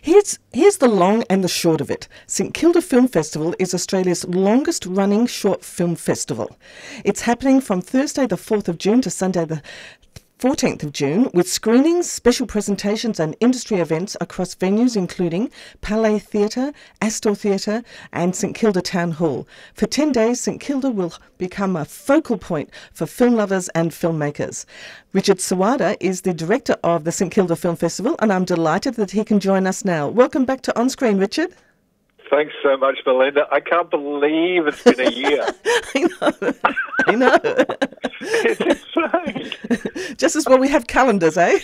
Here's the long and the short of it. St Kilda Film Festival is Australia's longest running short film festival. It's happening from Thursday the 4th of June to Sunday the 14th of June, with screenings, special presentations and industry events across venues including Palais Theatre, Astor Theatre and St Kilda Town Hall. For 10 days, St Kilda will become a focal point for film lovers and filmmakers. Richard Sawada is the director of the St Kilda Film Festival, and I'm delighted that he can join us now. Welcome back to On Screen, Richard. Thanks so much, Melinda. I can't believe it's been a year. I know. It's insane. Just as well we have calendars, eh?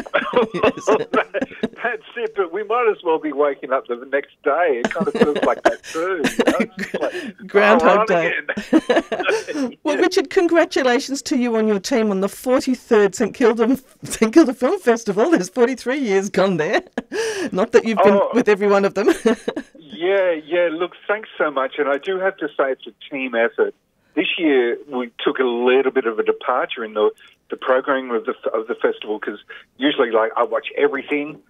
That's it, but we might as well be waking up the next day. It kind of feels like that too. You know? Like, Groundhog Day. Well, Yeah. Richard, congratulations to you and your team on the 43rd St Kilda Film Festival. There's 43 years gone there. Not that you've been with every one of them. Yeah. Look, thanks so much. And I do have to say it's a team effort. This year we took a little bit of a departure in the programming of the festival, because usually, like, I watch everything,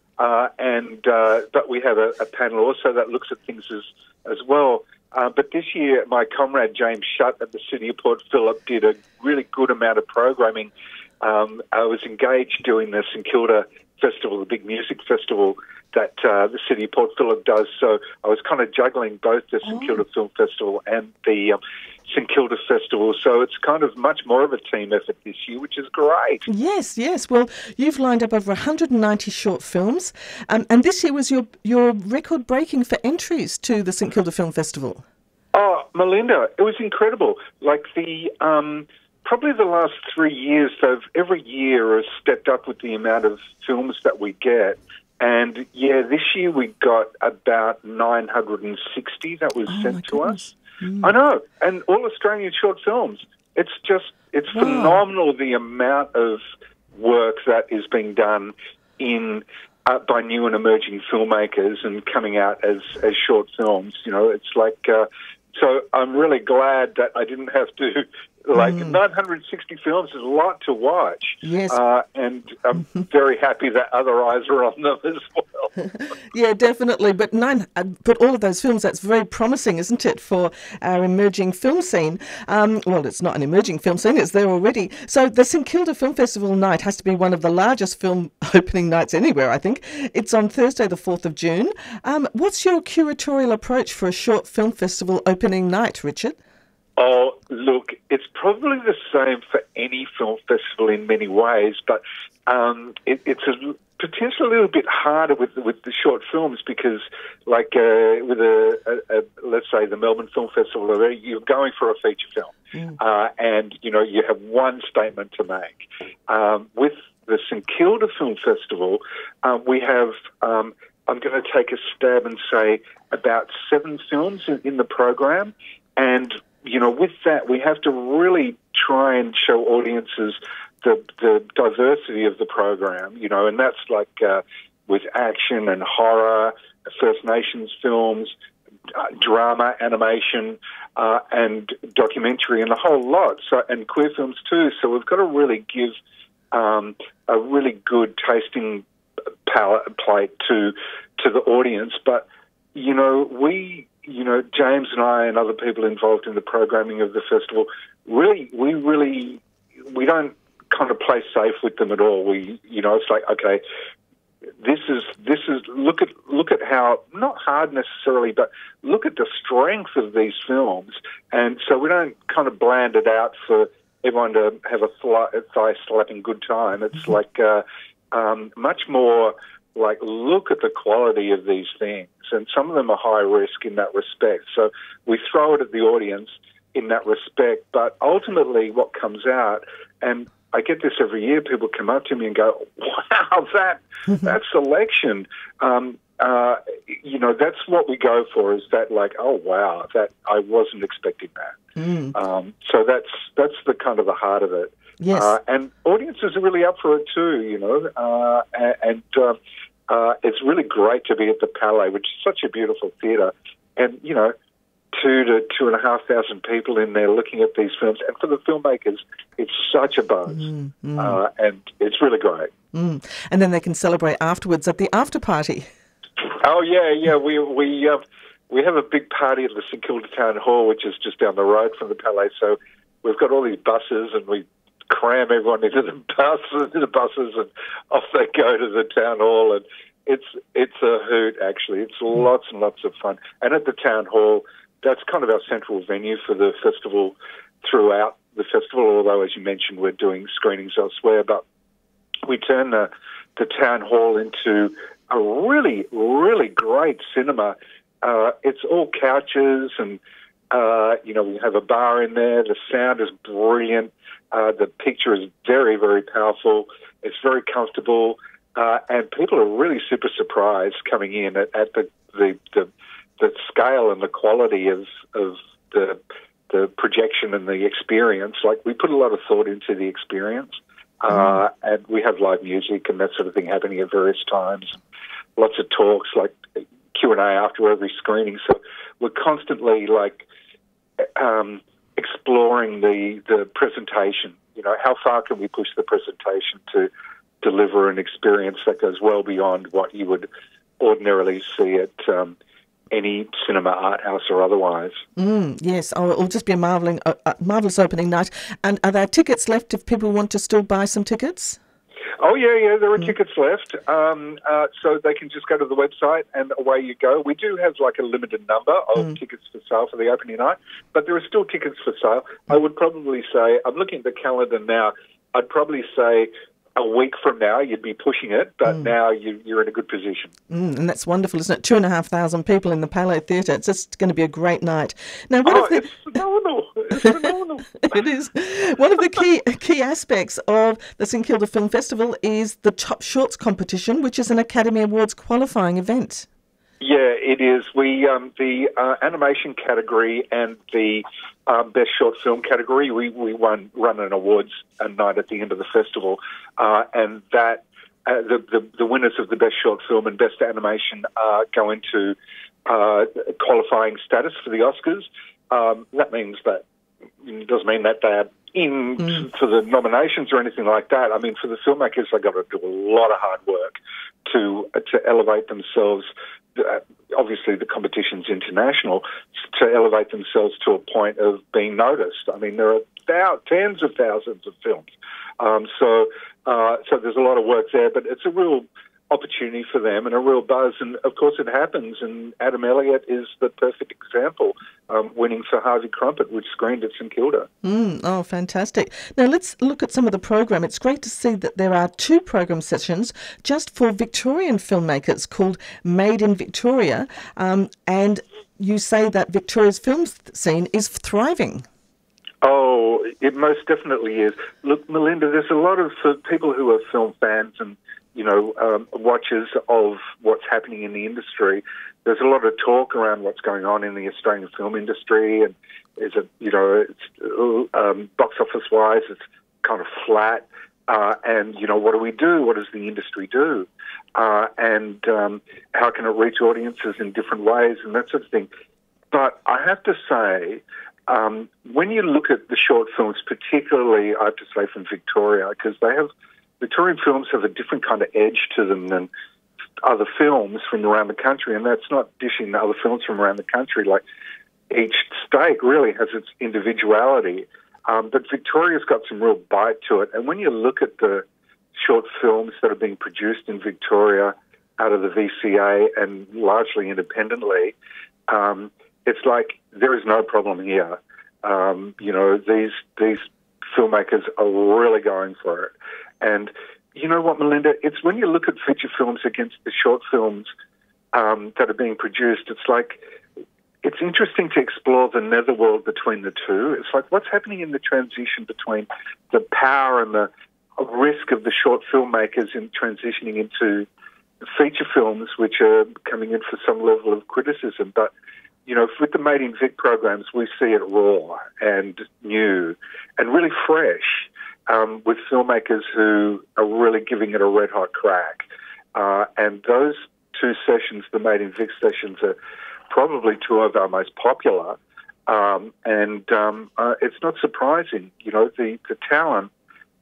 but we have a panel also that looks at things as well. But this year, my comrade James Shutt at the City of Port Phillip did a really good amount of programming. I was engaged doing the St Kilda Festival, the big music festival that the City of Port Phillip does. So I was kind of juggling both the St Kilda Film Festival and the St Kilda Festival. So it's kind of much more of a team effort this year, which is great. Yes. Well, you've lined up over 190 short films, and this year was your record-breaking for entries to the St Kilda Film Festival. Oh, Melinda, it was incredible. Like probably the last 3 years, every year has stepped up with the amount of films that we get. And yeah, this year we got about 960 that was sent to us. I know, and all Australian short films. It's phenomenal the amount of work that is being done by new and emerging filmmakers and coming out as short films. You know, it's like so. I'm really glad that I didn't have to. 960 films is a lot to watch. Yes. And I'm very happy that other eyes are on them as well. Yeah, definitely. But all of those films, that's very promising, isn't it, for our emerging film scene? Well, it's not an emerging film scene, it's there already. So the St Kilda Film Festival night has to be one of the largest film opening nights anywhere, I think. It's on Thursday the 4th of June. What's your curatorial approach for a short film festival opening night, Richard? Oh, look, it's probably the same for any film festival in many ways, but it's potentially a little bit harder with the short films because, like with let's say the Melbourne Film Festival, you're going for a feature film, and you know you have one statement to make. With the St Kilda Film Festival, we have. I'm going to take a stab and say about 7 films in the program, and you know, with that, we have to really try and show audiences the diversity of the program, you know, and that's like with action and horror, First Nations films, drama, animation, and documentary, and a whole lot. So, and queer films too. So we've got to really give a really good tasting plate to the audience. But you know, James and I and other people involved in the programming of the festival, we don't kind of play safe with them at all. It's like, okay, this is look at how, not hard necessarily, but look at the strength of these films, and so we don't kind of bland it out for everyone to have a thigh-slapping good time. It's like much more like, look at the quality of these things, and some of them are high risk in that respect. So we throw it at the audience in that respect, but ultimately what comes out, and I get this every year, people come up to me and go, wow, that selection, that's what we go for, is that like, oh, wow, that I wasn't expecting that. So that's the kind of the heart of it. Yes. And audiences are really up for it too, you know, and it's really great to be at the Palais, which is such a beautiful theatre, and, you know, 2,000 to 2,500 people in there looking at these films. And for the filmmakers, it's such a buzz, and it's really great. And then they can celebrate afterwards at the after party. Oh yeah. We have a big party at the St Kilda Town Hall, which is just down the road from the Palais. So we've got all these buses, and we cram everyone into the buses, and off they go to the town hall. And it's a hoot, actually. It's lots and lots of fun. And at the town hall, that's kind of our central venue for the festival throughout the festival. Although, as you mentioned, we're doing screenings elsewhere, but we turn the town hall into a really, really great cinema. It's all couches, and we have a bar in there. The sound is brilliant. The picture is very, very powerful. It's very comfortable, and people are really super surprised coming in at the scale and the quality of the projection and the experience. Like, we put a lot of thought into the experience, and we have live music and that sort of thing happening at various times. Lots of talks, like Q&A after every screening. So we're constantly exploring the presentation. How far can we push the presentation to deliver an experience that goes well beyond what you would ordinarily see at any cinema, art house or otherwise. Yes, it'll just be a marvellous opening night. And are there tickets left if people want to still buy some tickets? Oh, yeah, there are tickets left. So they can just go to the website and away you go. We do have a limited number of tickets for sale for the opening night, but there are still tickets for sale. I would probably say, I'm looking at the calendar now, I'd probably say a week from now you'd be pushing it, but now you're in a good position. And that's wonderful, isn't it? 2,500 people in the Palais Theatre. It's just going to be a great night. Now, it's phenomenal. It's phenomenal. It is. One of the key aspects of the St Kilda Film Festival is the Top Shorts competition, which is an Academy Awards qualifying event. Yeah, it is. We the animation category and the best short film category, we run an awards night at the end of the festival, and that the winners of the best short film and best animation go into qualifying status for the Oscars. That means that it doesn't mean that they're in for the nominations or anything like that. I mean, for the filmmakers, they've got to do a lot of hard work to elevate themselves. Obviously, the competition's international, to elevate themselves to a point of being noticed. I mean, there are tens of thousands of films. So there's a lot of work there, but it's a real opportunity for them and a real buzz. And, of course, it happens. And Adam Elliott is the perfect example, winning for Harvey Crumpet, which screened at St Kilda. Oh, fantastic. Now, let's look at some of the program. It's great to see that there are 2 program sessions just for Victorian filmmakers called Made in Victoria. And you say that Victoria's film scene is thriving. Oh, it most definitely is. Look, Melinda, there's a lot of people who are film fans and watchers of what's happening in the industry. There's a lot of talk around what's going on in the Australian film industry, and it's box office wise, it's kind of flat. And what do we do? What does the industry do? And how can it reach audiences in different ways and that sort of thing? But I have to say, when you look at the short films, particularly, I have to say from Victoria, because Victorian films have a different kind of edge to them than other films from around the country, and that's not dishing other films from around the country. Like, each state really has its individuality, but Victoria's got some real bite to it. And when you look at the short films that are being produced in Victoria out of the VCA and largely independently, it's like there is no problem here. These filmmakers are really going for it. And you know what, Melinda? It's when you look at feature films against the short films that are being produced, it's interesting to explore the netherworld between the two. It's like, what's happening in the transition between the power and the risk of the short filmmakers in transitioning into feature films, which are coming in for some level of criticism. But, with the Made in Vic programs, we see it raw and new and really fresh, with filmmakers who are really giving it a red-hot crack. And those 2 sessions, the Made in Vic sessions, are probably 2 of our most popular. And it's not surprising, the talent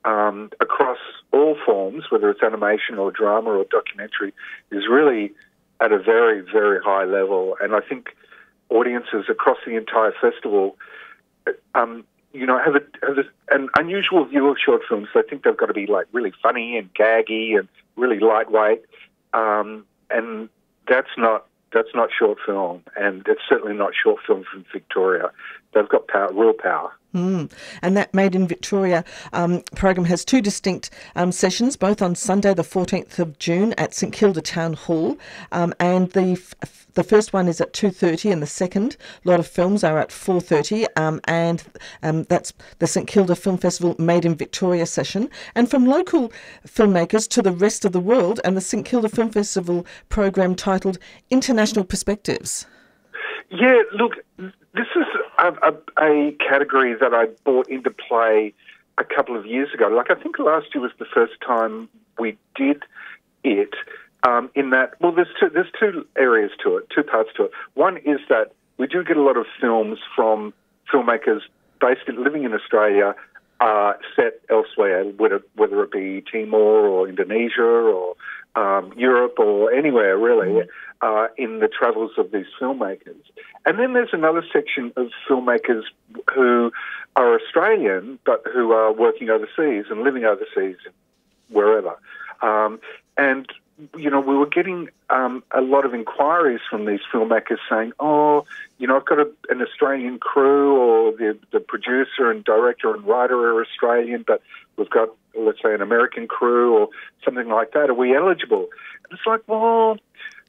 across all forms, whether it's animation or drama or documentary, is really at a very, very high level. And I think audiences across the entire festival, have an unusual view of short films. They think they've got to be like really funny and gaggy and really lightweight, and that's not short film, and it's certainly not short film from Victoria. They've got power, real power. And that Made in Victoria program has two distinct sessions, both on Sunday the 14th of June at St Kilda Town Hall, and the first one is at 2:30 and the second lot of films are at 4:30, and that's the St Kilda Film Festival Made in Victoria session. And from local filmmakers to the rest of the world, and the St Kilda Film Festival program titled International Perspectives. Yeah, look, this is a category that I brought into play a couple of years ago. Like, I think last year was the first time we did it. In that, well, there's two areas to it, two parts to it. One is that we do get a lot of films from filmmakers living in Australia, set elsewhere, whether it be Timor or Indonesia or Europe or anywhere really, in the travels of these filmmakers. And then there's another section of filmmakers who are Australian but who are working overseas and living overseas, wherever. And we were getting a lot of inquiries from these filmmakers saying, I've got an Australian crew, or the producer and director and writer are Australian, but we've got, let's say, an American crew or something like that. Are we eligible? And it's like, well,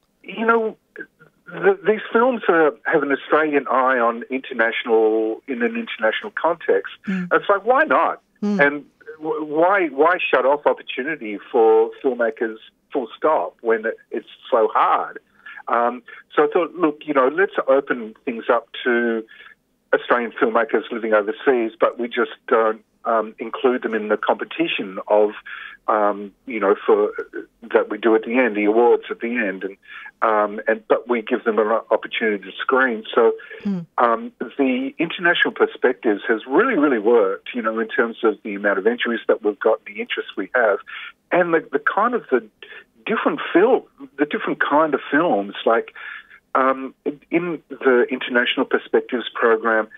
these films have an Australian eye in an international context. It's like, why not? And why shut off opportunity for filmmakers full stop when it's so hard? So I thought, look, let's open things up to Australian filmmakers living overseas, but we just don't include them in the competition of, for that we do at the end, the awards at the end, but we give them an opportunity to screen. So the international perspectives has really, really worked, in terms of the amount of entries that we've got, the interest we have, and the kind of the different kind of films. Like in the international perspectives program,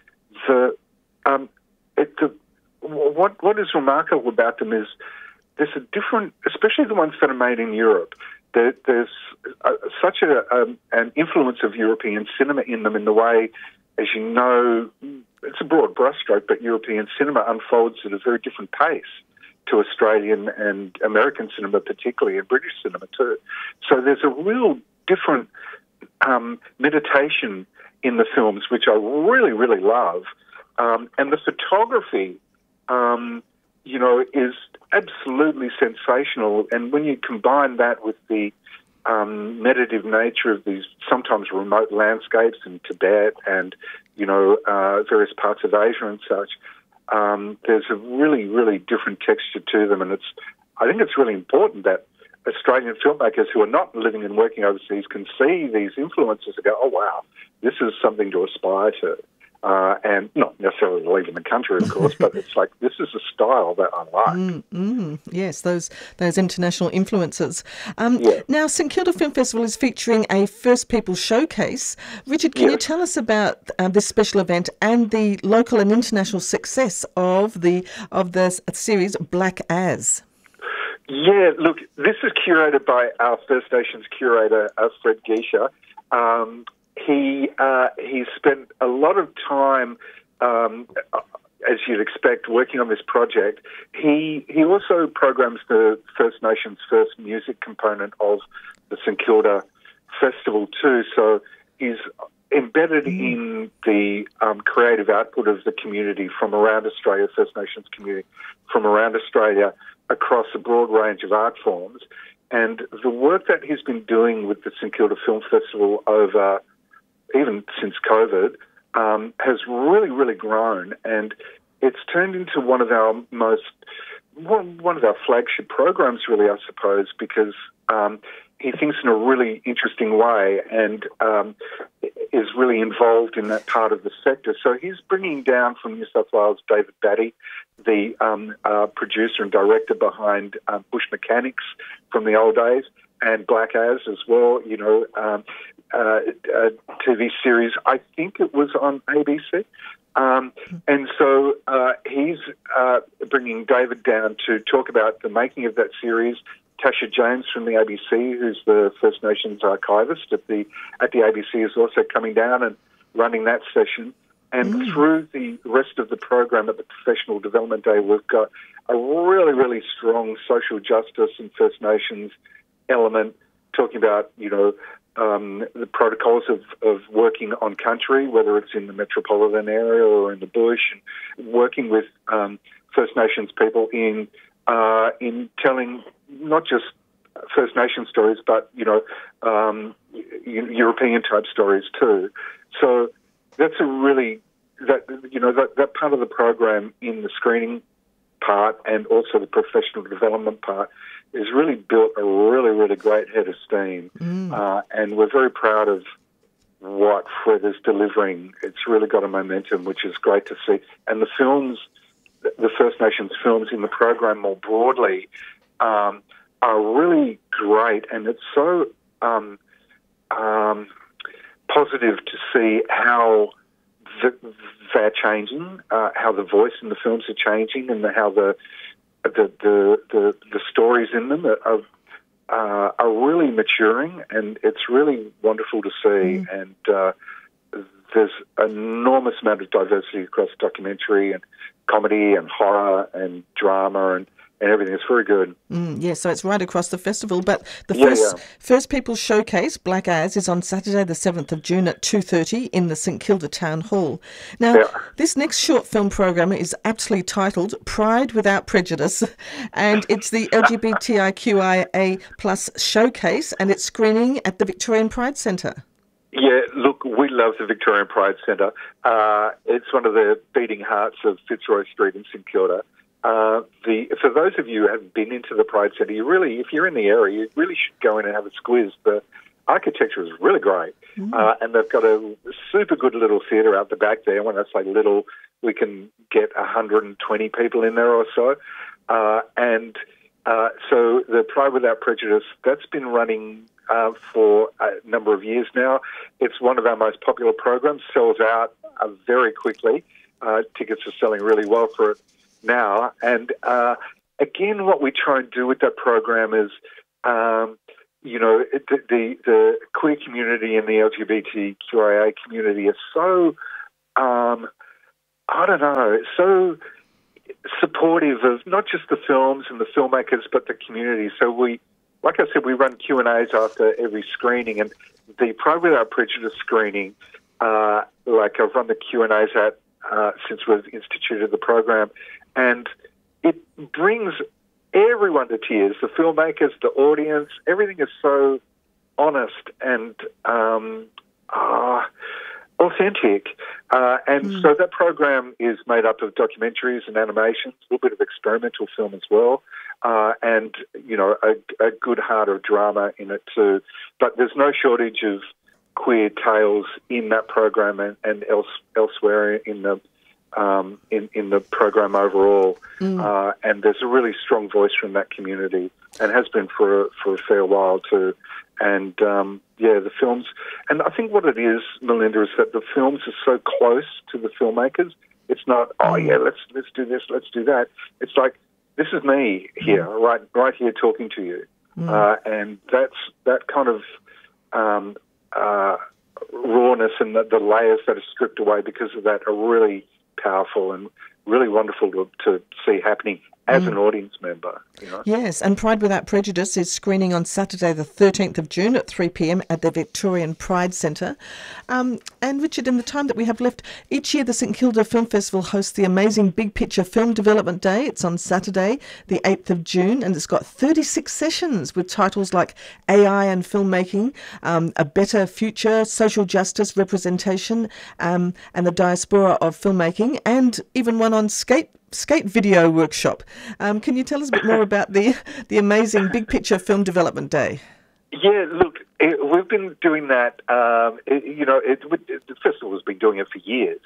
what is remarkable about them is there's a different, especially the ones that are made in Europe. There's such an influence of European cinema in them, in the way, as you know, it's a broad brushstroke, but European cinema unfolds at a very different pace to Australian and American cinema particularly, and British cinema too. So there's a real different meditation in the films, which I really, really love. And the photography, is absolutely sensational. And when you combine that with the meditative nature of these sometimes remote landscapes in Tibet and, various parts of Asia and such, there's a really, really different texture to them. And I think it's really important that Australian filmmakers who are not living and working overseas can see these influences and go, oh, wow, this is something to aspire to. And not necessarily leave in the country, of course, but it's like, this is a style that I like. Yes, those international influences. Now, St Kilda Film Festival is featuring a First People showcase. Richard, can you tell us about this special event and the local and international success of the series Black As? Yeah, look, this is curated by our First Nations curator, Fred Geisha. He spent a lot of time, as you'd expect, working on this project. He also programs the First Nations First Music component of the St Kilda Festival too. So he's embedded in the creative output of the community from around Australia, First Nations community from around Australia, across a broad range of art forms. And the work that he's been doing with the St Kilda Film Festival over, even since COVID, has really, really grown, and it's turned into one of our flagship programs, really, I suppose, because he thinks in a really interesting way and is really involved in that part of the sector. So he's bringing down from New South Wales David Batty, the producer and director behind Bush Mechanics from the old days. and Black Az as well, a TV series. I think it was on ABC. And so he's bringing David down to talk about the making of that series. Tasha James from the ABC, who's the First Nations archivist at the ABC, is also coming down and running that session. And through the rest of the program at the Professional Development Day, we've got a really, really strong social justice and First Nations element, talking about, the protocols of working on country, whether it's in the metropolitan area or in the bush, and working with First Nations people in telling not just First Nation stories, but European type stories too. So that's a really that part of the program in the screening part and also the professional development part is really built a really, really great head of steam. And we're very proud of what Fred is delivering. It's really got a momentum, which is great to see. And the films, the First Nations films in the program more broadly, are really great. And it's so positive to see how they're changing, how the voice in the films are changing, and how the stories in them are really maturing, and it's really wonderful to see. And there's an enormous amount of diversity across documentary and comedy and horror and drama and everything. It's very good. So it's right across the festival. But the First People's Showcase, Black Az, is on Saturday the 7th of June at 2:30 in the St Kilda Town Hall. Now, this next short film program is aptly titled Pride Without Prejudice, and it's the LGBTIQIA plus showcase, and it's screening at the Victorian Pride Centre. Yeah, look, we love the Victorian Pride Centre. It's one of the beating hearts of Fitzroy Street in St Kilda. For those of you who haven't been into the Pride Centre, if you're in the area, you really should go in and have a squiz. The architecture is really great, and they've got a super good little theatre out the back there. When I say little, we can get 120 people in there or so. So the Pride Without Prejudice, that's been running for a number of years now. It's one of our most popular programs, sells out very quickly. Tickets are selling really well for it now. And again, what we try and do with that program is, the queer community and the LGBTQIA community is so, so supportive of not just the films and the filmmakers, but the community. So like I said, we run Q&As after every screening, and the Pride Without Prejudice screening, like I've run the Q&As at since we've instituted the program, and it brings everyone to tears, the filmmakers, the audience. Everything is so honest and authentic. So that program is made up of documentaries and animations, a little bit of experimental film as well, and, a good heart of drama in it too. But there's no shortage of queer tales in that program and elsewhere in the program overall, and there's a really strong voice from that community, and has been for a fair while too. And the films, and I think what it is, Melinda, is that the films are so close to the filmmakers. It's not let's do this, let's do that. It's like, this is me here, right here talking to you, and that's that kind of rawness and the layers that are stripped away because of that are really powerful and really wonderful to see happening as an audience member. Yes, and Pride Without Prejudice is screening on Saturday the 13th of June at 3 p.m. at the Victorian Pride Centre. And Richard, in the time that we have left, each year the St Kilda Film Festival hosts the amazing Big Picture Film Development Day. It's on Saturday the 8th of June, and it's got 36 sessions with titles like AI and Filmmaking, A Better Future, Social Justice, Representation, and the Diaspora of Filmmaking, and even one on skate video workshop. Can you tell us a bit more about the amazing Big Picture Film Development Day? Yeah, look, we've been doing that. The festival has been doing it for years,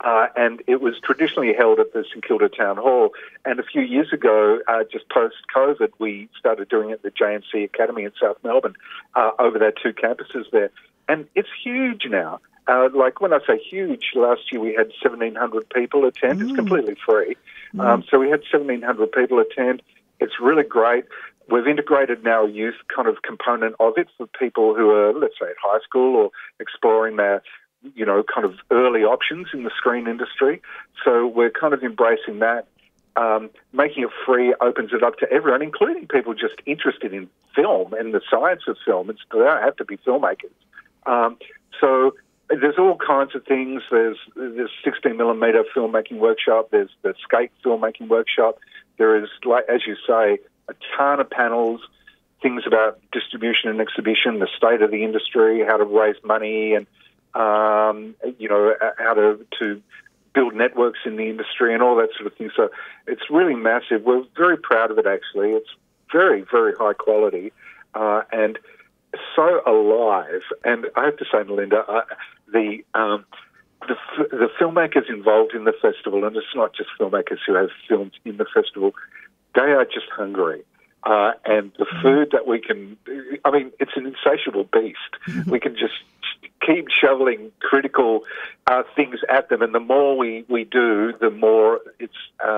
and it was traditionally held at the St Kilda Town Hall. And a few years ago, just post-COVID, we started doing it at the JNC Academy in South Melbourne, over their 2 campuses there. And it's huge now. Like when I say huge, last year we had 1,700 people attend. It's completely free. So we had 1,700 people attend. It's really great. We've integrated now a youth kind of component of it for people who are, let's say, at high school or exploring their, kind of early options in the screen industry. So we're kind of embracing that. Making it free opens it up to everyone, including people just interested in film and the science of film. They don't have to be filmmakers. So there's all kinds of things. There's 16mm filmmaking workshop. There's the skate filmmaking workshop. There is, like as you say, a ton of panels, things about distribution and exhibition, the state of the industry, how to raise money, and how to build networks in the industry and all that sort of thing. So it's really massive. We're very proud of it, actually. It's very, very high quality and so alive. And I have to say, Melinda, the filmmakers involved in the festival, and it's not just filmmakers who have filmed in the festival, they are just hungry. And the food that we can, it's an insatiable beast. We can just keep shoveling critical things at them, and the more we do, the more it's,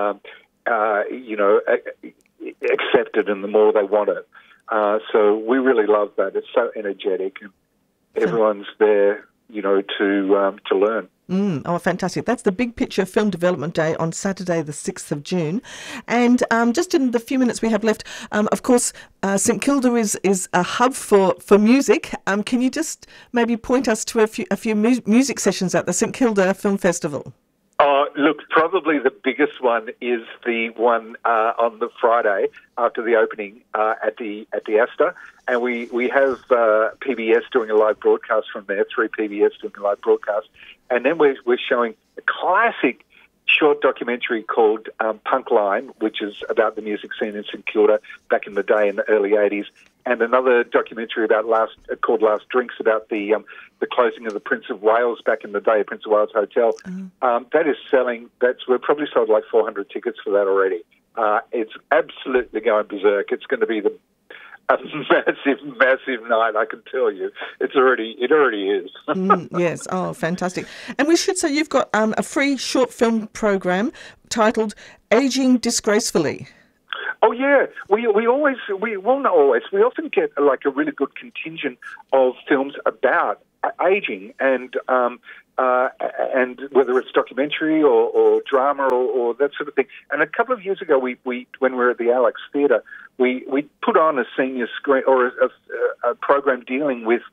accepted and the more they want it. So we really love that. It's so energetic, and everyone's there, to learn. Oh, fantastic. That's the Big Picture Film Development Day on Saturday, the 6th of June. And just in the few minutes we have left, of course, St Kilda is a hub for music. Can you just maybe point us to a few music sessions at the St Kilda Film Festival? Look, probably the biggest one is the one on the Friday after the opening at the Astor, and we have PBS doing a live broadcast from there. 3 PBS doing a live broadcast, and then we're showing a classic short documentary called Punk Line, which is about the music scene in St Kilda back in the day in the early 80s, and another documentary called Last Drinks about the closing of the Prince of Wales back in the day, Prince of Wales Hotel. That is selling. We've probably sold like 400 tickets for that already. It's absolutely going berserk. It's going to be a massive night, I can tell you. It already is. Yes. Oh, fantastic. And we should say you've got a free short film program titled Aging Disgracefully. Oh yeah, we often get like a really good contingent of films about aging and whether it's documentary or drama or that sort of thing. And a couple of years ago, we when we were at the Alex Theatre, we put on a senior screen or a program dealing with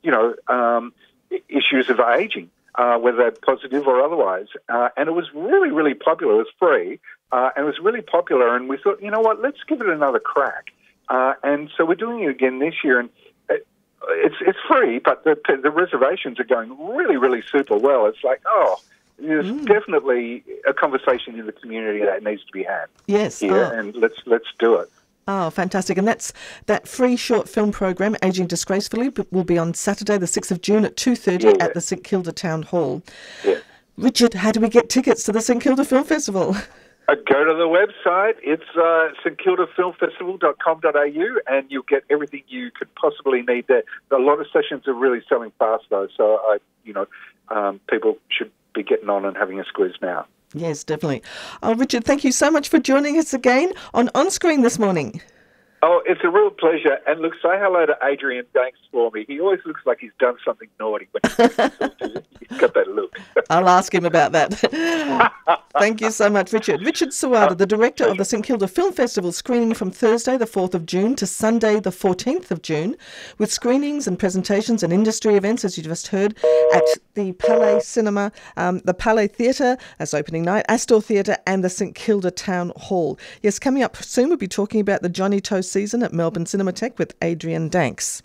issues of aging, whether they're positive or otherwise. And it was really, really popular. It was free, and it was really popular. And we thought, you know what, let's give it another crack. And so we're doing it again this year, and it's free, but the reservations are going really, really super well. It's like, there's definitely a conversation in the community that needs to be had. Yes, here, and let's do it. Oh, fantastic. And that free short film program, Aging Disgracefully, will be on Saturday, the 6th of June at 2:30 at the St Kilda Town Hall. Yeah. Richard, how do we get tickets to the St Kilda Film Festival? Go to the website. It's stkildafilmfestival.com.au, and you'll get everything you could possibly need there. A lot of sessions are really selling fast, though, so people should be getting on and having a squeeze now. Yes, definitely. Oh, Richard, thank you so much for joining us again on Screen this morning. Oh, it's a real pleasure. And look, say hello to Adrian Danks for me. He always looks like he's done something naughty when he's got that look. I'll ask him about that. Thank you so much, Richard. Richard Suwada, the director of the St Kilda Film Festival, screening from Thursday the 4th of June to Sunday the 14th of June, with screenings and presentations and industry events, as you just heard, at the Palais Cinema, the Palais Theatre as opening night, Astor Theatre and the St Kilda Town Hall. Yes, coming up soon we'll be talking about the Johnny To season at Melbourne Cinematheque with Adrian Danks.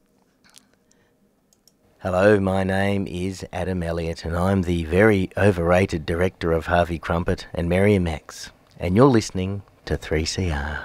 Hello, my name is Adam Elliott and I'm the very overrated director of Harvey Crumpet and Mary Max, and you're listening to 3CR.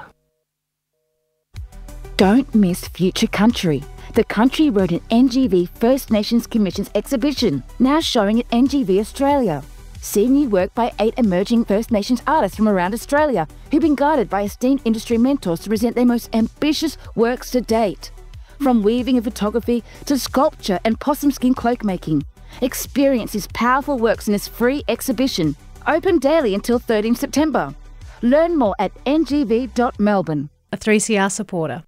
Don't miss Future Country, the Country Road and NGV First Nations Commission's exhibition, now showing at NGV Australia. See new work by 8 emerging First Nations artists from around Australia who've been guided by esteemed industry mentors to present their most ambitious works to date. From weaving and photography to sculpture and possum skin cloak making. Experience these powerful works in this free exhibition, open daily until 13 September. Learn more at ngv.melbourne. A 3CR supporter.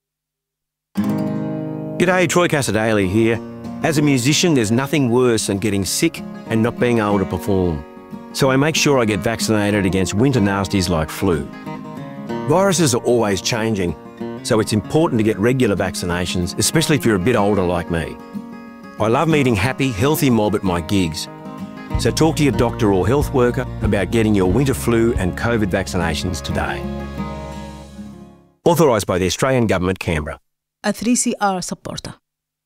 G'day, Troy Casadale here. As a musician, there's nothing worse than getting sick and not being able to perform. So I make sure I get vaccinated against winter nasties like flu. Viruses are always changing, so it's important to get regular vaccinations, especially if you're a bit older like me. I love meeting happy, healthy mob at my gigs. So talk to your doctor or health worker about getting your winter flu and COVID vaccinations today. Authorised by the Australian Government, Canberra. A 3CR supporter.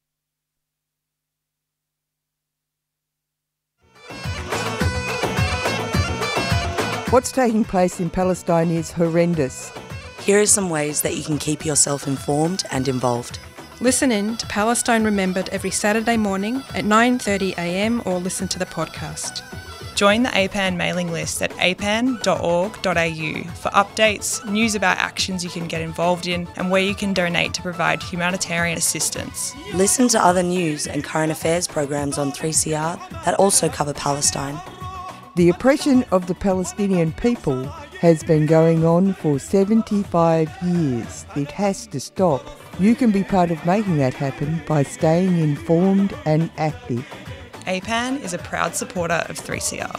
What's taking place in Palestine is horrendous. Here are some ways that you can keep yourself informed and involved. Listen in to Palestine Remembered every Saturday morning at 9:30am or listen to the podcast. Join the APAN mailing list at apan.org.au for updates, news about actions you can get involved in and where you can donate to provide humanitarian assistance. Listen to other news and current affairs programs on 3CR that also cover Palestine. The oppression of the Palestinian people has been going on for 75 years. It has to stop. You can be part of making that happen by staying informed and active. APAN is a proud supporter of 3CR.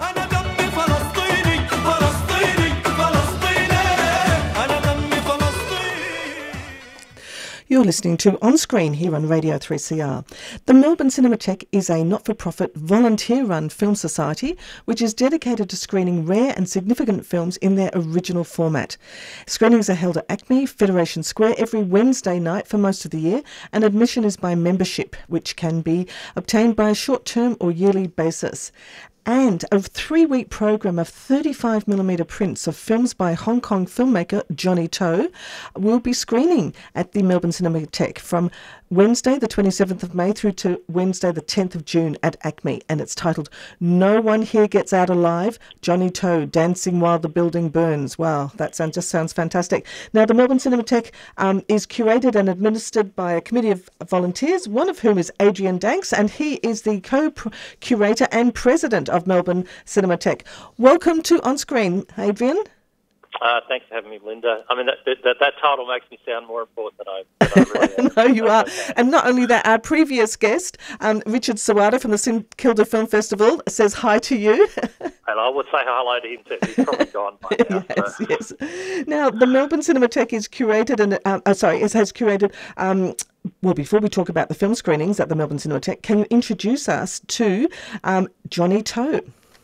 You're listening to On Screen here on Radio 3CR. The Melbourne Cinematheque is a not-for-profit, volunteer-run film society which is dedicated to screening rare and significant films in their original format. Screenings are held at ACME, Federation Square, every Wednesday night for most of the year, and admission is by membership, which can be obtained by a short-term or yearly basis. And a 3-week program of 35mm prints of films by Hong Kong filmmaker Johnny To will be screening at the Melbourne Cinematheque from Wednesday the 27th of May through to Wednesday the 10th of June at ACME, and it's titled No One Here Gets Out Alive, Johnny To Dancing While the Building Burns. Wow, that just sounds fantastic. Now, the Melbourne Cinematheque is curated and administered by a committee of volunteers, one of whom is Adrian Danks, and he is the co-curator and president of Melbourne Cinematheque. Welcome to On Screen, Adrian. Thanks for having me, Linda. I mean, that title makes me sound more important than I really am. No, you are. And not only that, our previous guest, Richard Sawada from the St Kilda Film Festival, says hi to you. And I would say hello to him too. He's probably gone by now. Yes. Now, the Melbourne Cinematheque is curated and has curated. Well, before we talk about the film screenings at the Melbourne Cinematheque, can you introduce us to Johnny To?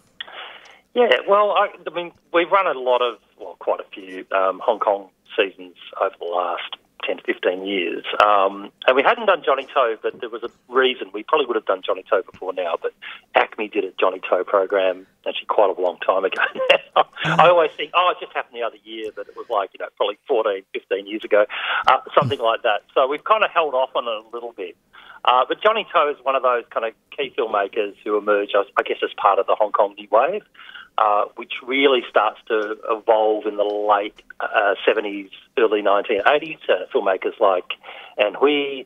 Yeah, well, I mean, we've run quite a few Hong Kong seasons over the last 10 to 15 years. And we hadn't done Johnny To, but there was a reason. We probably would have done Johnny To before now, but ACME did a Johnny To program actually quite a long time ago now. I always think, it just happened the other year, but it was probably 14, 15 years ago, something like that. So we've kind of held off on it a little bit. But Johnny To is one of those kind of key filmmakers who emerged, I guess, as part of the Hong Kong New Wave, which really starts to evolve in the late 70s, early 1980s. Filmmakers like An Hui,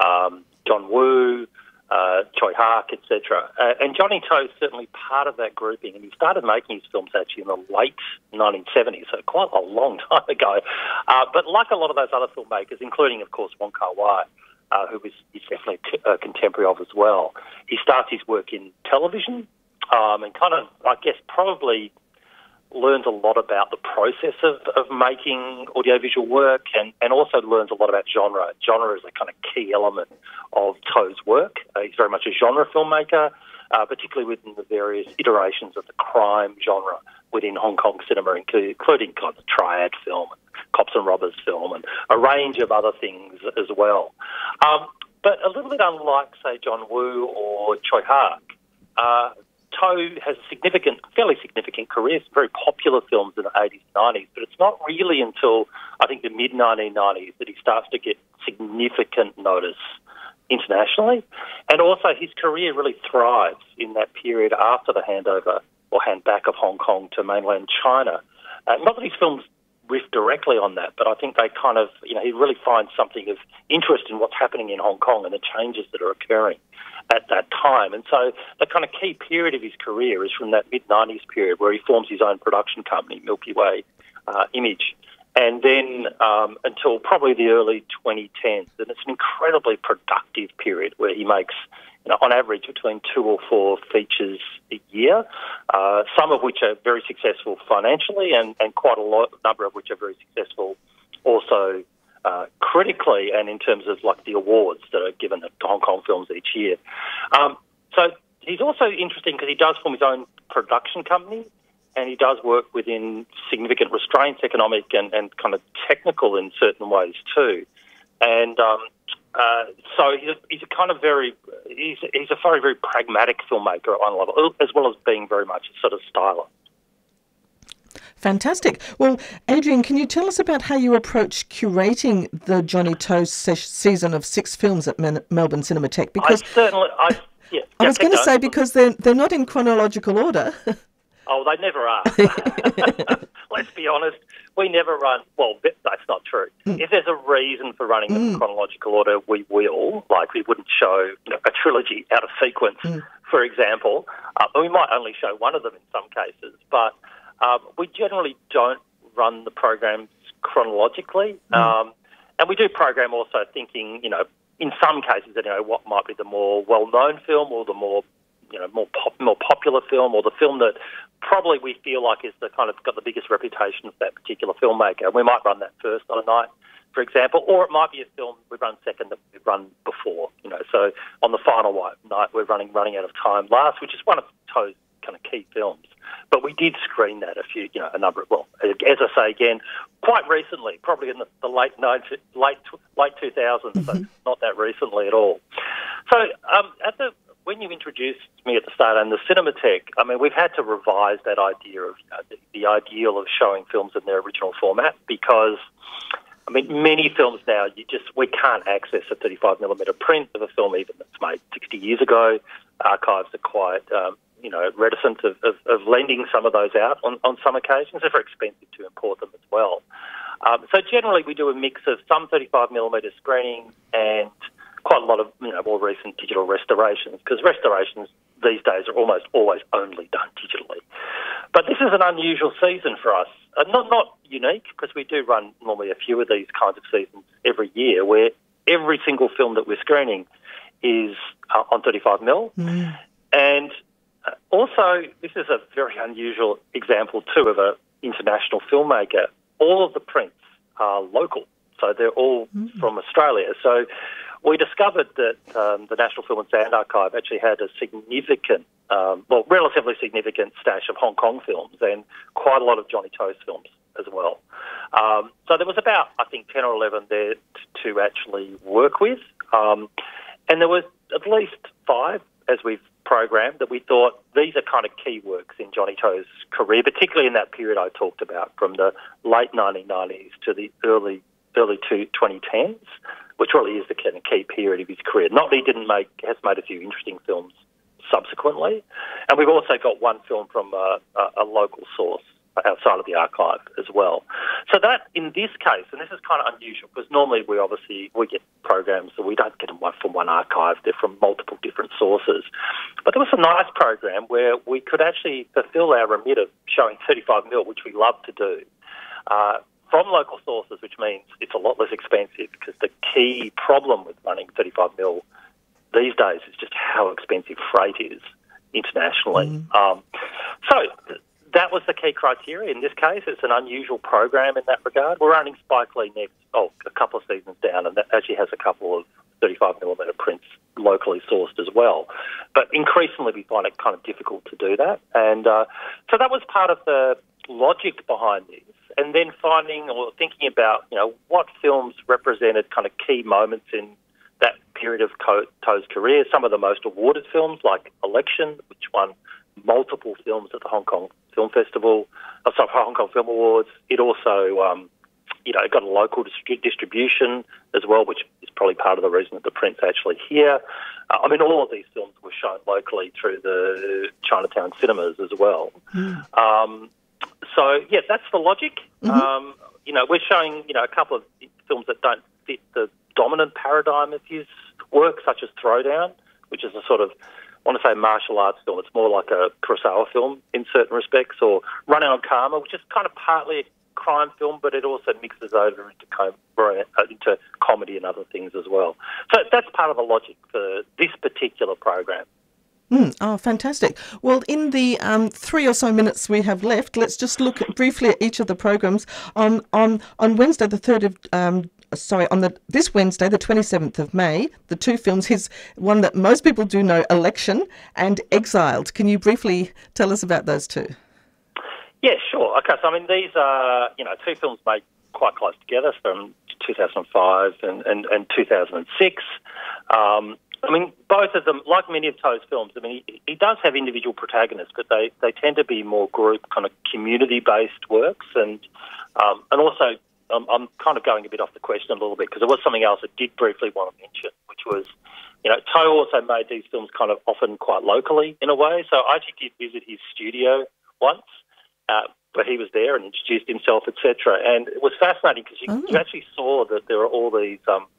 John Woo, Choi Hark, etc. And Johnny To is certainly part of that grouping, and he started making his films actually in the late 1970s, so quite a long time ago. But like a lot of those other filmmakers, including, of course, Wong Kar-wai, who is definitely a contemporary of as well, he starts his work in television, and kind of, I guess, probably learns a lot about the process of making audiovisual work, and also learns a lot about genre. Genre is a kind of key element of To's work. He's very much a genre filmmaker, particularly within the various iterations of the crime genre within Hong Kong cinema, including kind of triad film, cops and robbers film, and a range of other things as well. But a little bit unlike, say, John Woo or Choi Hark, To has a fairly significant career, some very popular films in the 80s and 90s, but it's not really until, I think, the mid-1990s that he starts to get significant notice internationally. And also his career really thrives in that period after the handover or hand back of Hong Kong to mainland China. Not that his films riff directly on that, but I think they kind of, he really finds something of interest in what's happening in Hong Kong and the changes that are occurring at that time. And so the kind of key period of his career is from that mid-90s period where he forms his own production company, Milky Way Image, and then until probably the early 2010s. And it's an incredibly productive period where he makes, on average, between 2 or 4 features a year, some of which are very successful financially and quite a number of which are very successful also critically and in terms of like the awards that are given to Hong Kong films each year. So he's also interesting because he does form his own production company and he does work within significant restraints, economic and kind of technical in certain ways too. And so he's a kind of he's a very, very pragmatic filmmaker at one level, as well as being very much a sort of stylist. Fantastic. Well, Adrian, can you tell us about how you approach curating the Johnny To season of 6 films at Melbourne Cinematheque? Because I was going to say because they're not in chronological order. Oh, they never are. Let's be honest. We never run... Well, that's not true. If there's a reason for running them in chronological order, we will. Like, we wouldn't show a trilogy out of sequence, for example. We might only show one of them in some cases. But we generally don't run the programs chronologically. And we do program also thinking, in some cases, what might be the more well-known film or the more popular film or the film that probably we feel like is the kind of got the biggest reputation of that particular filmmaker. And we might run that first on a night, for example, or it might be a film we run second that we run before. So on the final night we're running Out of Time last, which is one of To's kind of key films. But we did screen that a number of, as I say again, quite recently, probably in the late 2000s, so not that recently at all. So when you introduced me at the start and the Cinematheque, I mean, we've had to revise that idea of the ideal of showing films in their original format because, I mean, many films now, we can't access a 35mm print of a film even that's made 60 years ago. Archives are quite, reticent of lending some of those out on some occasions. They're very expensive to import them as well. So generally we do a mix of some 35mm screenings and quite a lot of more recent digital restorations, because restorations these days are almost always only done digitally. But this is an unusual season for us. Not unique, because we do run normally a few of these kinds of seasons every year, where every single film that we're screening is on 35mm. And also, this is a very unusual example too of an international filmmaker. All of the prints are local, so they're all from Australia. So we discovered that the National Film and Sound Archive actually had a significant, relatively significant stash of Hong Kong films and quite a lot of Johnny To's films as well. So there was about, I think, 10 or 11 there to actually work with. And there was at least 5, as we've programmed, that we thought these are kind of key works in Johnny To's career, particularly in that period I talked about, from the late 1990s to the early 2010s, which really is the kind of key period of his career. Not that he has made a few interesting films subsequently. And we've also got one film from a local source outside of the archive as well. So that, in this case, and this is kind of unusual, because normally we get programs that we don't get them from one archive, they're from multiple different sources. But there was a nice program where we could actually fulfil our remit of showing 35mm, which we love to do, from local sources, which means it's a lot less expensive, because the key problem with running 35mm these days is just how expensive freight is internationally. So that was the key criteria. In this case, it's an unusual program in that regard. We're running Spike Lee next, a couple of seasons down, and that actually has a couple of 35mm prints locally sourced as well. But increasingly we find it kind of difficult to do that. And so that was part of the logic behind this. And then finding or thinking about, what films represented kind of key moments in that period of To's career. Some of the most awarded films, like Election, which won multiple films at the Hong Kong Film Festival, Hong Kong Film Awards. It also it got a local distribution as well, which is probably part of the reason that the print's actually here. All of these films were shown locally through the Chinatown cinemas as well. So, yeah, that's the logic. We're showing, a couple of films that don't fit the dominant paradigm of his work, such as Throwdown, which is a sort of, I want to say, martial arts film. It's more like a Kurosawa film in certain respects, or Running on Karma, which is kind of partly a crime film, but it also mixes over into comedy and other things as well. So that's part of the logic for this particular program. Oh, fantastic. Well, in the 3 or so minutes we have left, let's just look briefly at each of the programs. On Wednesday, the 3rd of... this Wednesday, the 27th of May, the two films, his one that most people do know, Election and Exiled. Can you briefly tell us about those two? Yeah, sure. Okay, so these are, two films made quite close together from 2005 and 2006. Both of them, like many of To's films, he does have individual protagonists, but they tend to be more group, kind of community-based works. And also, I'm kind of going a bit off the question a little bit, because there was something else I did briefly want to mention, which was, To also made these films kind of often quite locally in a way. So I actually did visit his studio once, where he was there and introduced himself, etc. And it was fascinating because you actually saw that there are all these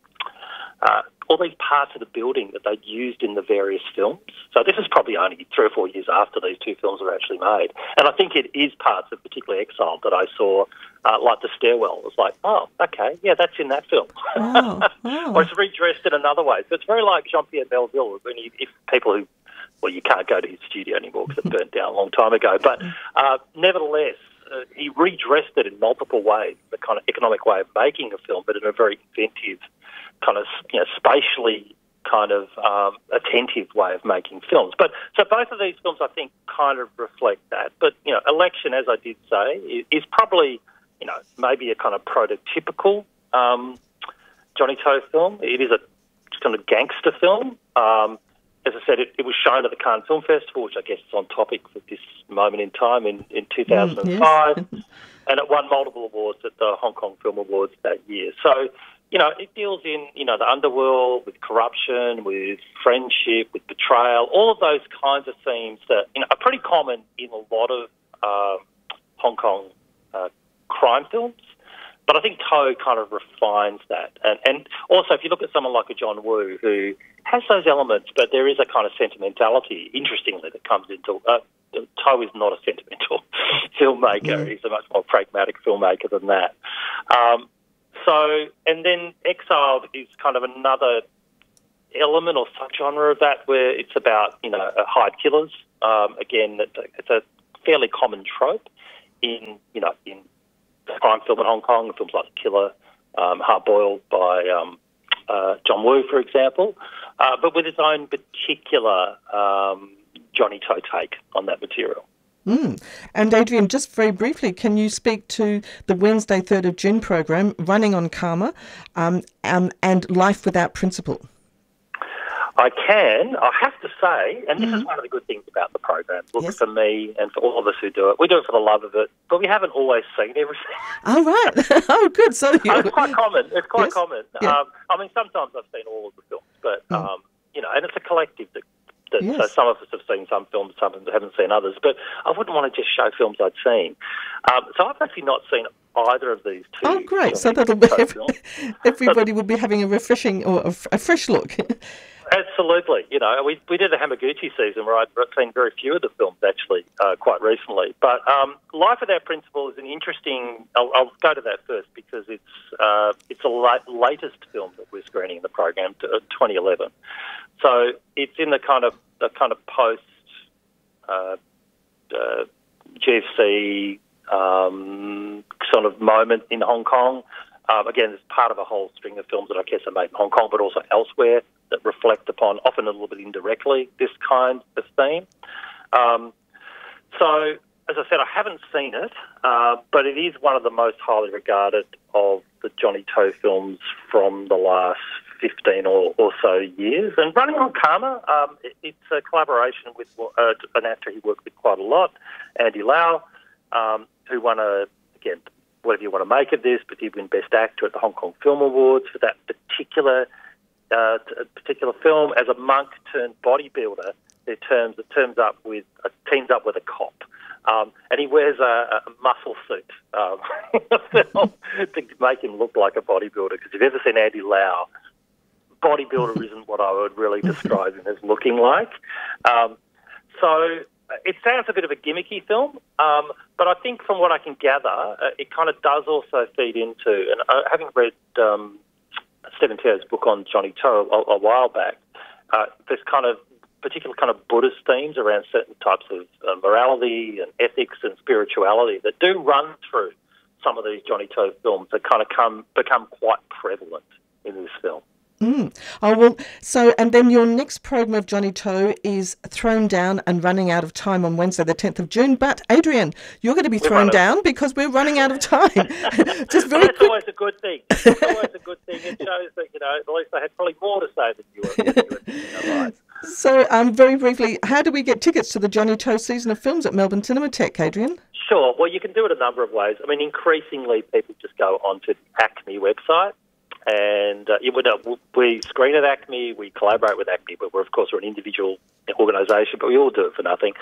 parts of the building that they'd used in the various films. So this is probably only 3 or 4 years after these two films were actually made. And I think it is parts of particularly Exiled that I saw, like the stairwell. It was like, oh, okay, yeah, that's in that film. Wow. Or it's redressed in another way. So it's very like Jean-Pierre Melville, if people who, well, you can't go to his studio anymore because it burnt down a long time ago. But nevertheless, he redressed it in multiple ways, the kind of economic way of making a film, but in a very inventive, kind of spatially kind of attentive way of making films. But so both of these films, I think, kind of reflect that. But Election, as I did say, is probably maybe a kind of prototypical Johnny To film. It is a kind of gangster film. As I said, it was shown at the Cannes Film Festival, which I guess is on topic for this moment in time in 2005, and it won multiple awards at the Hong Kong Film Awards that year. So, it deals in, the underworld, with corruption, with friendship, with betrayal, all of those kinds of themes that, are pretty common in a lot of Hong Kong crime films. But I think To kind of refines that. And also, if you look at someone like a John Woo, who has those elements, but there is a kind of sentimentality, interestingly, that comes into... To is not a sentimental filmmaker. He's a much more pragmatic filmmaker than that. And then Exiled is kind of another element or subgenre of that, where it's about, hired killers. Again, it's a fairly common trope in crime film in Hong Kong, films like The Killer, Hard Boiled by John Woo, for example, but with its own particular Johnny To take on that material. And Adrian, just very briefly, can you speak to the Wednesday 3rd of June program, Running on Karma, and Life Without Principle? I can. I have to say, and this is one of the good things about the program, for me and for all of us who do it, we do it for the love of it, but we haven't always seen everything. Oh, right. Oh, good. So it's quite common. It's quite common. Yeah. Sometimes I've seen all of the films, but, and it's a collective that so some of us have seen some films, some haven't seen others, but I wouldn't want to just show films I'd seen. So I've actually not seen either of these two. Oh, great. So that'll be everybody will be having a refreshing or a fresh look. Absolutely. We did the Hamaguchi season where I'd seen very few of the films actually quite recently. But Life Without Principle is an interesting... I'll go to that first because it's the latest film that we're screening in the program, 2011. So it's in the kind of post GFC sort of moment in Hong Kong. Again, it's part of a whole string of films that I guess are made in Hong Kong, but also elsewhere, that reflect upon, often a little bit indirectly, this kind of theme. So, as I said, I haven't seen it, but it is one of the most highly regarded of the Johnny To films from the last 15 or so years. And Running on Karma, it's a collaboration with an actor he worked with quite a lot, Andy Lau, who won whatever you want to make of this, but did win Best Actor at the Hong Kong Film Awards for that particular film. As a monk turned bodybuilder, teams up with a cop, and he wears a muscle suit to make him look like a bodybuilder. Because if you've ever seen Andy Lau, bodybuilder isn't what I would really describe him as looking like. So it sounds a bit of a gimmicky film, but I think from what I can gather, it kind of does also feed into, and having read Stephen Teo's book on Johnny To a while back, there's kind of particular kind of Buddhist themes around certain types of morality and ethics and spirituality that do run through some of these Johnny To films that kind of become quite prevalent in this film. Oh, well, and then your next program of Johnny To is Thrown Down and running out of time on Wednesday, the 10th of June. But, Adrian, you're going to be thrown down because we're running out of time. Just very That's always a good thing. It's always a good thing. It shows that, at least I had probably more to say than you were. So, very briefly, how do we get tickets to the Johnny To season of films at Melbourne Cinematheque, Adrian? Sure. Well, you can do it a number of ways. I mean, increasingly, people just go onto the ACMI website. And we screen at ACMI, we collaborate with ACMI, but we're an individual organisation, but we all do it for nothing.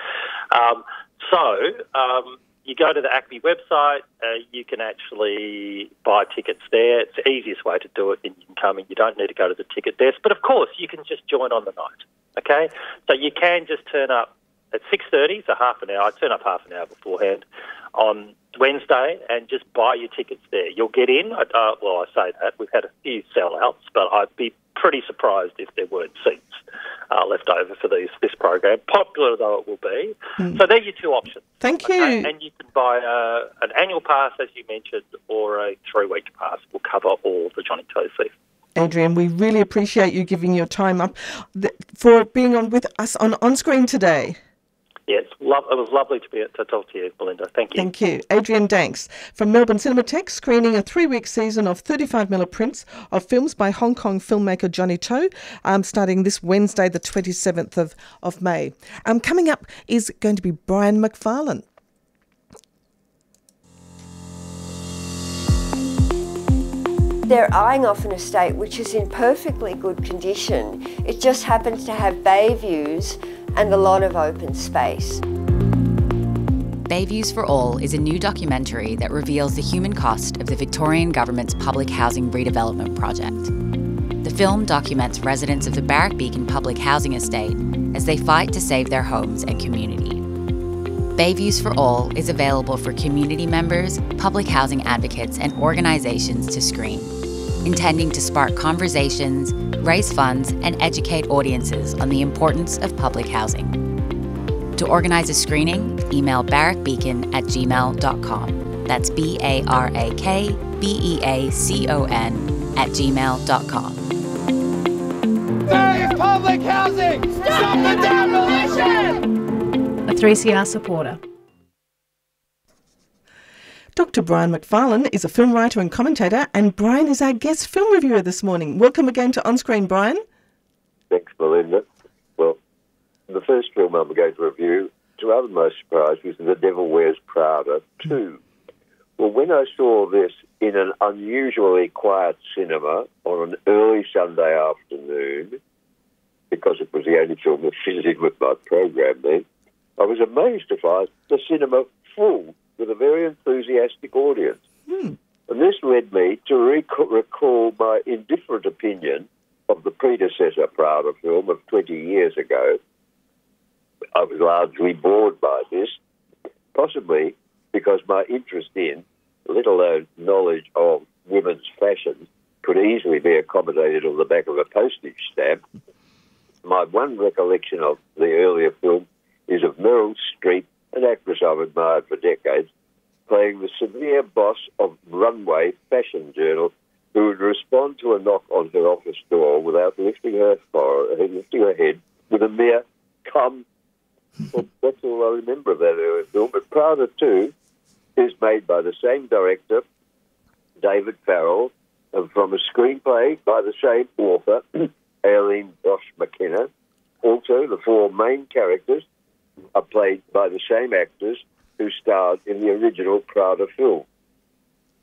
You go to the ACMI website, you can actually buy tickets there. It's the easiest way to do it, and you can come in. You don't need to go to the ticket desk. But, of course, you can just join on the night, okay? So you can just turn up at 6:30, so half an hour. I turn up half an hour beforehand on Wednesday and just buy your tickets there. You'll get in. I say that. We've had a few sellouts, but I'd be pretty surprised if there weren't seats left over for this program, popular though it will be. So they're your two options. Thank you. Okay? And you can buy an annual pass, as you mentioned, or a 3-week pass. Will cover all the Johnny To season. Adrian, we really appreciate you giving your time up for being on with us on Screen today. Yes, it was lovely to talk to you, Belinda. Thank you. Thank you. Adrian Danks from Melbourne Cinematheque, screening a 3-week season of 35mm prints of films by Hong Kong filmmaker Johnny To, starting this Wednesday, the 27th of May. Coming up is going to be Brian McFarlane. They're eyeing off an estate which is in perfectly good condition. It just happens to have bay views and a lot of open space. Bay Views for All is a new documentary that reveals the human cost of the Victorian Government's public housing redevelopment project. The film documents residents of the Barrack Beacon public housing estate as they fight to save their homes and community. Bay Views for All is available for community members, public housing advocates and organisations to screen, intending to spark conversations, raise funds and educate audiences on the importance of public housing. To organise a screening, email barrackbeacon@gmail.com. That's BARAKBEACON@gmail.com. Save public housing! Stop the demolition! A 3CR supporter. Dr. Brian McFarlane is a film writer and commentator, and Brian is our guest film reviewer this morning. Welcome again to On Screen, Brian. Thanks, Melinda. Well, the first film I'm going to review, to rather my surprise, was The Devil Wears Prada 2. Well, when I saw this in an unusually quiet cinema on an early Sunday afternoon, because it was the only film that fitted in with my program then, I was amazed to find the cinema full with a very enthusiastic audience. And this led me to recall my indifferent opinion of the predecessor Prada film of 20 years ago. I was largely bored by this, possibly because my interest in, let alone knowledge of, women's fashion could easily be accommodated on the back of a postage stamp. My one recollection of the earlier film is of Meryl Streep, an actress I've admired for decades, playing the severe boss of Runway fashion journal who would respond to a knock on her office door without lifting her head with a mere come. Well, that's all I remember of that earlier film. But Prada 2 is made by the same director, David Farrell, and from a screenplay by the same author, Aileen Bosch McKenna. Also, the 4 main characters are played by the same actors who starred in the original Prada film.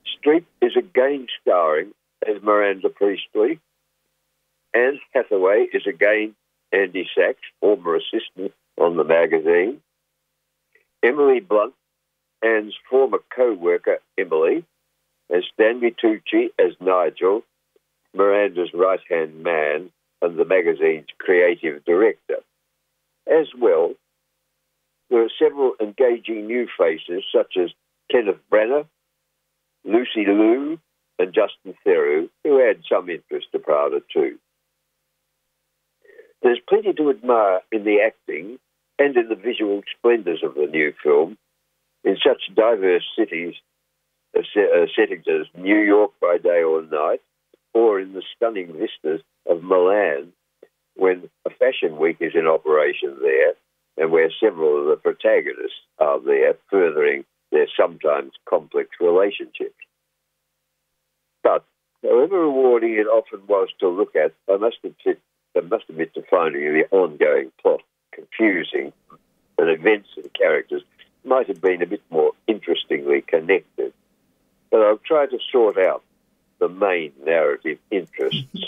Streep is again starring as Miranda Priestley. Anne Hathaway is again Andy Sachs, former assistant on the magazine. Emily Blunt, Anne's former co-worker Emily, as Stanley Tucci as Nigel, Miranda's right-hand man and the magazine's creative director. As well, there are several engaging new faces such as Kenneth Branagh, Lucy Liu and Justin Theroux, who add some interest to Prada too. There's plenty to admire in the acting and in the visual splendours of the new film, in such diverse settings as New York by day or night, or in the stunning vistas of Milan, when a fashion week is in operation there, and where several of the protagonists are there, furthering their sometimes complex relationships. But, however rewarding it often was to look at, I must admit to finding the ongoing plot confusing, and events and characters might have been a bit more interestingly connected. But I'll try to sort out the main narrative interests.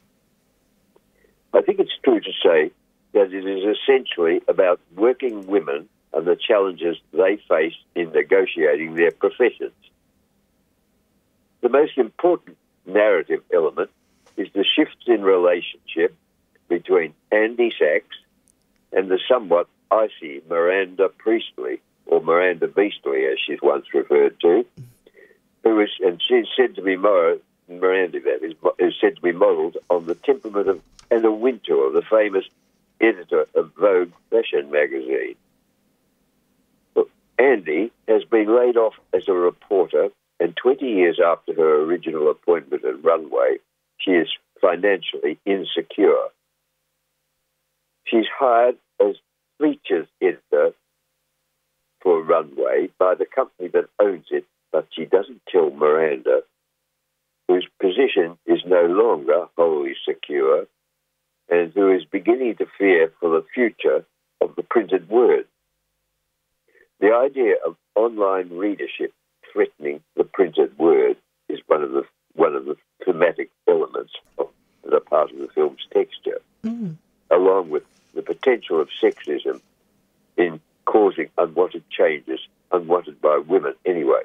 I think it's true to say that it is essentially about working women and the challenges they face in negotiating their professions. The most important narrative element is the shifts in relationship between Andy Sachs and the somewhat icy Miranda Priestley, or Miranda Beastly, as she's once referred to, who is, and she's said to be Miranda, that is said to be modelled on the temperament of Anna Wintour, the famous editor of Vogue fashion magazine. Look, Andy has been laid off as a reporter, and 20 years after her original appointment at Runway, she is financially insecure. She's hired as features editor for Runway by the company that owns it, but she doesn't tell Miranda, whose position is no longer wholly secure and who is beginning to fear for the future of the printed word. The idea of online readership threatening the printed word is one of the thematic elements that are part of the film's texture, along with the potential of sexism in causing unwanted changes, unwanted by women anyway.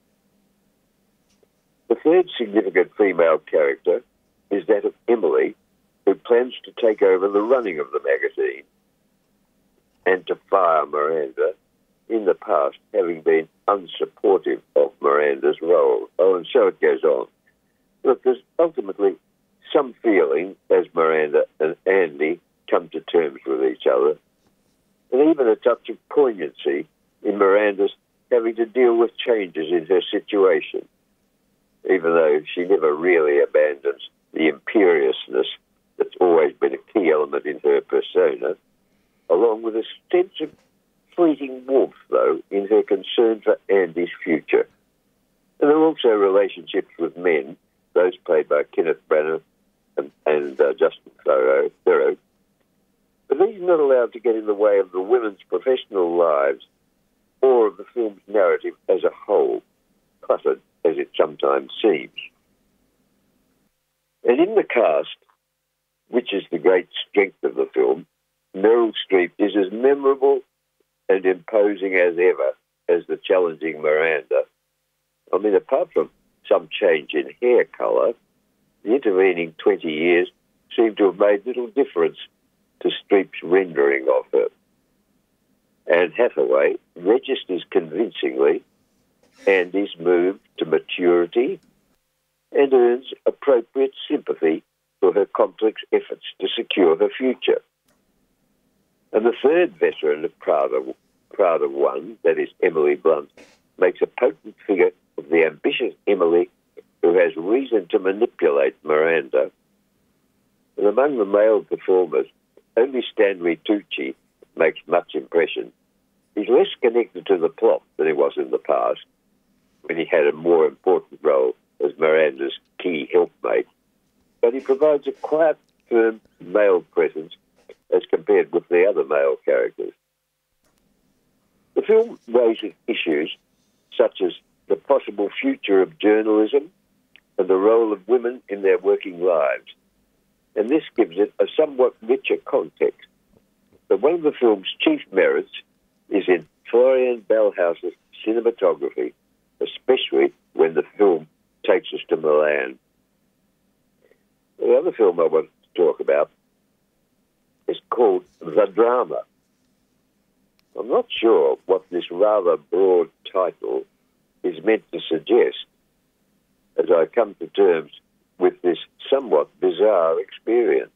The third significant female character is that of Emily, who plans to take over the running of the magazine and to fire Miranda, in the past having been unsupportive of Miranda's role. Oh, and so it goes on. Look, there's ultimately some feeling as Miranda and Andy come to terms with each other, and even a touch of poignancy in Miranda's having to deal with changes in her situation, even though she never really abandons the imperiousness that's always been a key element in her persona, along with a sense of fleeting warmth, though, in her concern for Andy's future. And there are also relationships with men, those played by Kenneth Branagh and Justin Theroux. But these are not allowed to get in the way of the women's professional lives or of the film's narrative as a whole, cluttered as it sometimes seems. And in the cast, which is the great strength of the film, Meryl Streep is as memorable and imposing as ever as the challenging Miranda. I mean, apart from some change in hair colour, the intervening 20 years seem to have made little difference to Streep's rendering of her. Anne Hathaway registers convincingly Andy's move to maturity and earns appropriate sympathy for her complex efforts to secure her future. And the third veteran of Prada One, that is Emily Blunt, makes a potent figure of the ambitious Emily who has reason to manipulate Miranda. And among the male performers, only Stanley Tucci makes much impression. He's less connected to the plot than he was in the past, when he had a more important role as Miranda's key helpmate. But he provides a quiet, firm male presence as compared with the other male characters. The film raises issues such as the possible future of journalism and the role of women in their working lives. And this gives it a somewhat richer context. But one of the film's chief merits is in Florian Ballhaus's cinematography, especially when the film takes us to Milan. The other film I want to talk about is called The Drama. I'm not sure what this rather broad title is meant to suggest as I come to terms with this somewhat bizarre experience.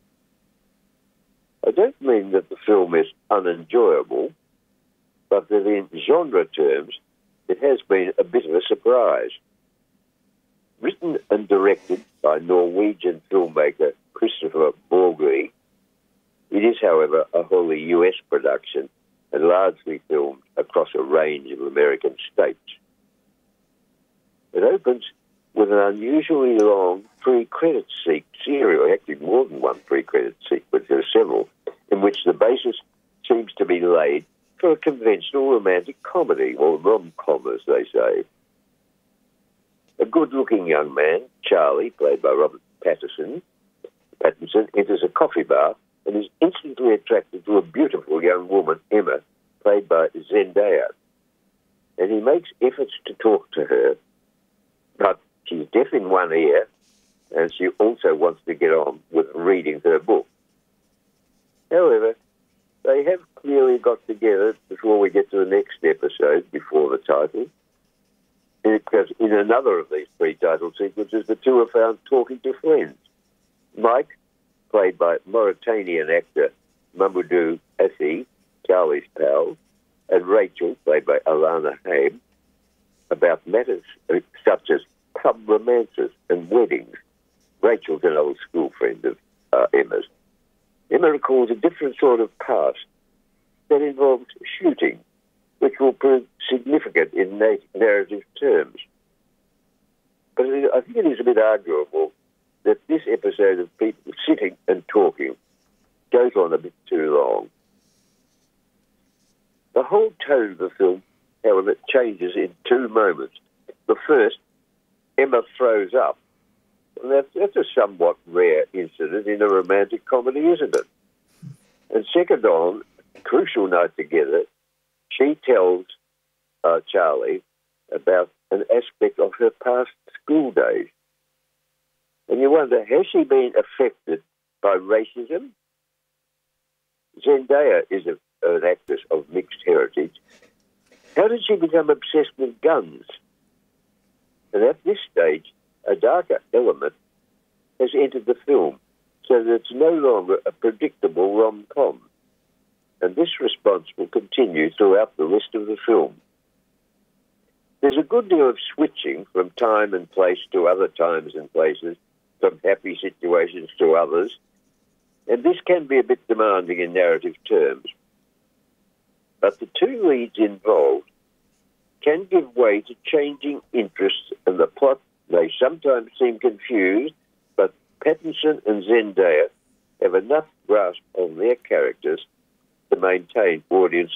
I don't mean that the film is unenjoyable, but that in genre terms it has been a bit of a surprise. Written and directed by Norwegian filmmaker Christopher Borgli, it is, however, a wholly US production and largely filmed across a range of American states. It opens with an unusually long pre-credit series, actually more than one pre-credit sequence, there are several, in which the basis seems to be laid for a conventional romantic comedy, or rom-com as they say. A good-looking young man, Charlie, played by Robert Pattinson, enters a coffee bar and is instantly attracted to a beautiful young woman, Emma, played by Zendaya. And he makes efforts to talk to her, but she's deaf in one ear, and she also wants to get on with reading her book. However, they have clearly got together before we get to the next episode, before the title, because in another of these pre-title sequences, the two are found talking to friends. Mike, played by Mauritanian actor Mamoudou Athie, Charlie's pal, and Rachel, played by Alana Haim, about matters such as pub romances and weddings. Rachel's an old school friend of Emma's. Emma recalls a different sort of past that involves shooting, which will prove significant in narrative terms. But I think it is a bit arguable that this episode of people sitting and talking goes on a bit too long. The whole tone of the film, however, changes in two moments. The first, Emma throws up. And that's a somewhat rare incident in a romantic comedy, isn't it? And second on, crucial night together, she tells Charlie about an aspect of her past school days. And you wonder, has she been affected by racism? Zendaya is an actress of mixed heritage. How did she become obsessed with guns? And at this stage, a darker element has entered the film, so that it's no longer a predictable rom-com. And this response will continue throughout the rest of the film. There's a good deal of switching from time and place to other times and places, from happy situations to others, and this can be a bit demanding in narrative terms. But the two leads involved can give way to changing interests, and the plot may sometimes seem confused, but Pattinson and Zendaya have enough grasp on their characters to maintain audience